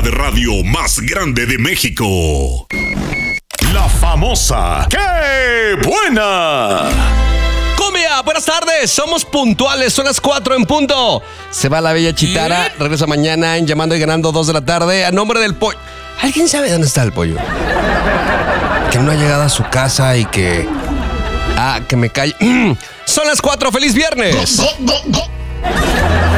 de radio más grande de México. La famosa ¡Qué buena! Cumbia, buenas tardes, somos puntuales, son las 4 en punto. Se va la bella Chitara, regresa mañana en Llamando y Ganando 2 de la tarde a nombre del pollo. ¿Alguien sabe dónde está el pollo? Que no ha llegado a su casa y que... que me calle. Son las 4, ¡feliz viernes!